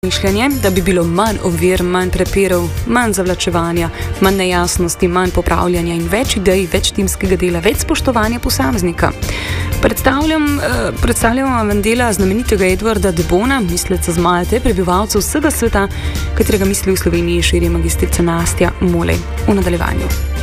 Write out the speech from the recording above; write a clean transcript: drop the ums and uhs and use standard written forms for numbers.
mišljenje, da bi bilo manj ovir, manj prepirov, manj zavlačevanja, manj nejasnosti, manj popravljanja in več idej, več timskega dela, več spoštovanja posameznika. Predstavljamo vam dela znamenitega Edwarda de Bona, misleca z Malte, prebivalcev vsega sveta, katerega misli v Sloveniji širi magistrica Nastja Molej. V nadaljevanju.